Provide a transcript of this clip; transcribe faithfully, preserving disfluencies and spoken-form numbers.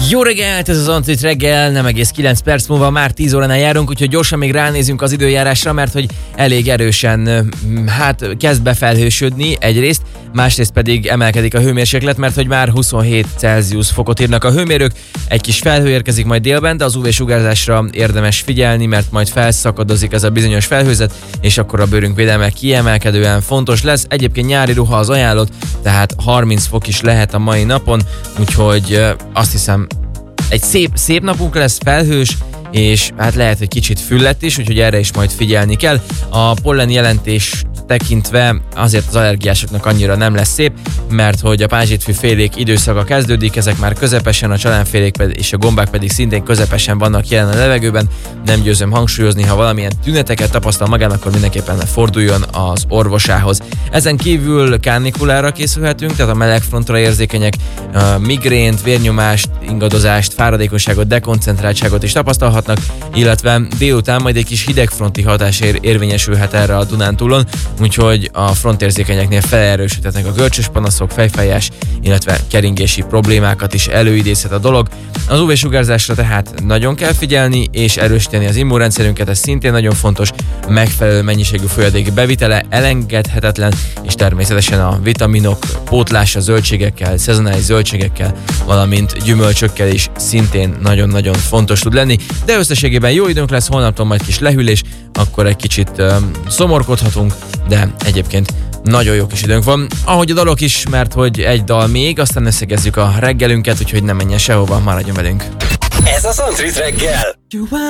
Jó reggelt, ez az Antrit reggel, nem egész kilenc perc múlva már tíz óránál járunk, úgyhogy gyorsan még ránézünk az időjárásra, mert hogy elég erősen, hát kezd befelhősödni egyrészt, másrészt pedig emelkedik a hőmérséklet, mert hogy már huszonhét Celsius fokot írnak a hőmérők, egy kis felhő érkezik majd délben, de az ú vé-sugárzásra érdemes figyelni, mert majd felszakadozik ez a bizonyos felhőzet, és akkor a bőrünk védelme kiemelkedően fontos lesz. Egyébként nyári ruha az ajánlott, tehát harminc fok is lehet a mai napon, úgyhogy azt hiszem egy szép, szép napunk lesz, felhős, és hát lehet, hogy kicsit füllett is, úgyhogy erre is majd figyelni kell. A pollen jelentés tekintve azért az allergiásoknak annyira nem lesz szép, mert hogy a pázsitfű félék időszaka kezdődik, ezek már közepesen, a csalánfélék és a gombák pedig szintén közepesen vannak jelen a levegőben. Nem győzöm hangsúlyozni, ha valamilyen tüneteket tapasztal magán, akkor mindenképpen forduljon az orvosához. Ezen kívül kánikulára készülhetünk, tehát a melegfrontra érzékenyek, a migrént, vérnyomást, ingadozást, fáradékonyságot, dekoncentráltságot is tapasztalhatnak, illetve délután majd egy kis hidegfronti hatás ér- érvényesülhet erre a Dunántúlon, úgyhogy a frontérzékenyeknél felerősödhetnek a görcsös panaszok, fejfájás, illetve keringési problémákat is előidézhet a dolog. Az ú vé-sugárzásra tehát nagyon kell figyelni, és erősíteni az immunrendszerünket, ez szintén nagyon fontos, megfelelő mennyiségű folyadék bevitele elengedhetetlen, és természetesen a vitaminok pótlása zöldségekkel, szezonális zöldségekkel, valamint gyümölcsökkel is szintén nagyon-nagyon fontos tud lenni, de összességében jó időnk lesz, holnaptól majd kis lehűlés, akkor egy kicsit um, szomorkodhatunk, de egyébként nagyon jó kis időnk van, ahogy a dalok is, mert hogy egy dal még, aztán összegezzük a reggelünket, úgyhogy nem menjen sehova, maradjon velünk. Ez az Antrit reggel.